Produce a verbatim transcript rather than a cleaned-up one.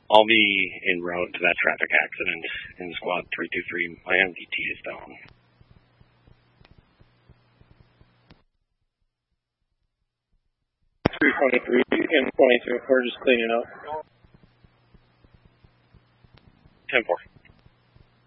I'll be en route to that traffic accident in squad three two three. My M D T is down. three twenty-three and twenty-two, we're just cleaning up. ten four.